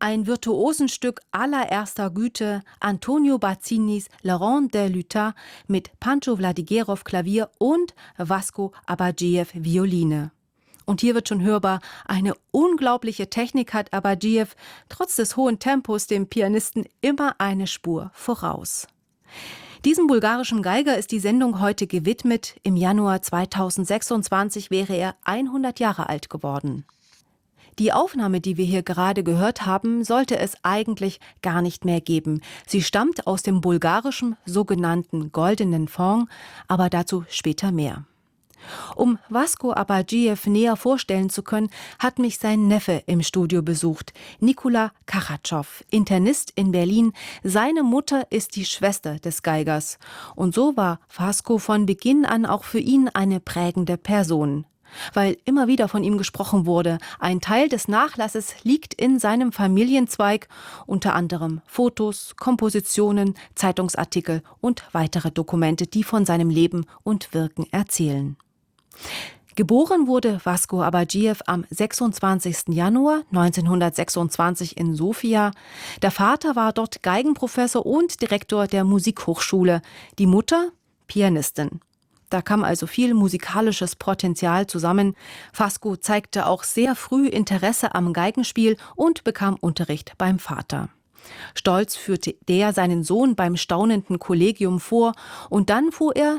Ein Virtuosenstück allererster Güte, Antonio Bazzinis Le Rond de Lutin mit Pancho Vladigerov Klavier und Vasco Abadjiev Violine. Und hier wird schon hörbar, eine unglaubliche Technik hat Abadjiev, trotz des hohen Tempos dem Pianisten immer eine Spur voraus. Diesem bulgarischen Geiger ist die Sendung heute gewidmet. Im Januar 2026 wäre er 100 Jahre alt geworden. Die Aufnahme, die wir hier gerade gehört haben, sollte es eigentlich gar nicht mehr geben. Sie stammt aus dem bulgarischen sogenannten Goldenen Fonds, aber dazu später mehr. Um Vasco Abadjiev näher vorstellen zu können, hat mich sein Neffe im Studio besucht, Nikola Kachatschow, Internist in Berlin. Seine Mutter ist die Schwester des Geigers. Und so war Vasco von Beginn an auch für ihn eine prägende Person. Weil immer wieder von ihm gesprochen wurde, ein Teil des Nachlasses liegt in seinem Familienzweig, unter anderem Fotos, Kompositionen, Zeitungsartikel und weitere Dokumente, die von seinem Leben und Wirken erzählen. Geboren wurde Vasco Abadjiev am 26. Januar 1926 in Sofia. Der Vater war dort Geigenprofessor und Direktor der Musikhochschule, die Mutter Pianistin. Da kam also viel musikalisches Potenzial zusammen. Vasco zeigte auch sehr früh Interesse am Geigenspiel und bekam Unterricht beim Vater. Stolz führte der seinen Sohn beim staunenden Kollegium vor und dann fuhr er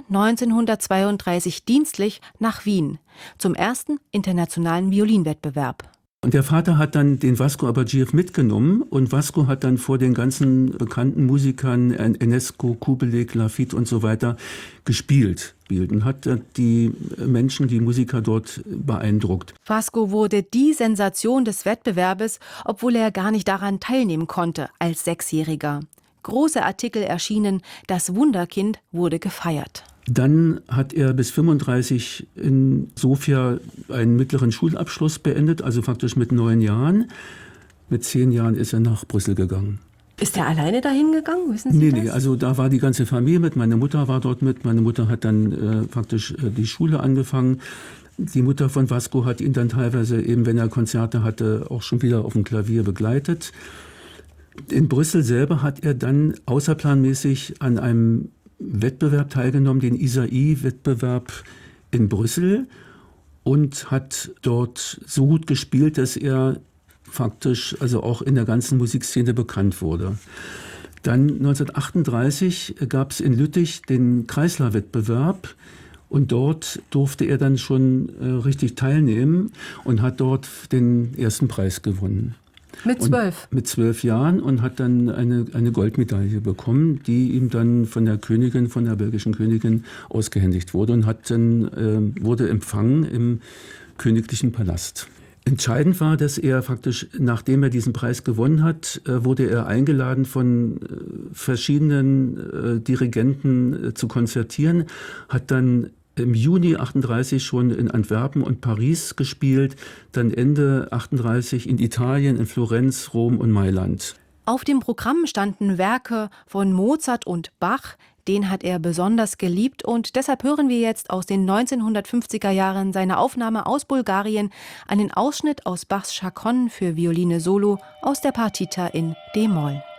1932 dienstlich nach Wien zum ersten internationalen Violinwettbewerb. Und der Vater hat dann den Vasco Abadjiev mitgenommen und Vasco hat dann vor den ganzen bekannten Musikern, Enescu, Kubelik, Lafitte und so weiter, gespielt und hat die Menschen, die Musiker dort beeindruckt. Vasco wurde die Sensation des Wettbewerbes, obwohl er gar nicht daran teilnehmen konnte als Sechsjähriger. Große Artikel erschienen, das Wunderkind wurde gefeiert. Dann hat er bis 35 in Sofia einen mittleren Schulabschluss beendet, also faktisch mit 9 Jahren. Mit 10 Jahren ist er nach Brüssel gegangen. Ist er alleine dahin gegangen? Wissen Sie das? Nee, also da war die ganze Familie mit. Meine Mutter war dort mit. Meine Mutter hat dann faktisch die Schule angefangen. Die Mutter von Vasco hat ihn dann teilweise, eben wenn er Konzerte hatte, auch schon wieder auf dem Klavier begleitet. In Brüssel selber hat er dann außerplanmäßig an einem Wettbewerb teilgenommen, den Isai-Wettbewerb in Brüssel, und hat dort so gut gespielt, dass er faktisch also auch in der ganzen Musikszene bekannt wurde. Dann 1938 gab es in Lüttich den Kreisler-Wettbewerb und dort durfte er dann schon richtig teilnehmen und hat dort den ersten Preis gewonnen. Mit 12? Mit 12 Jahren und hat dann eine Goldmedaille bekommen, die ihm dann von der Königin, von der belgischen Königin ausgehändigt wurde und wurde empfangen im königlichen Palast. Entscheidend war, dass er faktisch, nachdem er diesen Preis gewonnen hat, wurde er eingeladen von verschiedenen Dirigenten zu konzertieren, hat dann im Juni 38 schon in Antwerpen und Paris gespielt, dann Ende 38 in Italien, in Florenz, Rom und Mailand. Auf dem Programm standen Werke von Mozart und Bach. Den hat er besonders geliebt und deshalb hören wir jetzt aus den 1950er Jahren seine Aufnahme aus Bulgarien, einen Ausschnitt aus Bachs Chaconne für Violine Solo aus der Partita in d-Moll.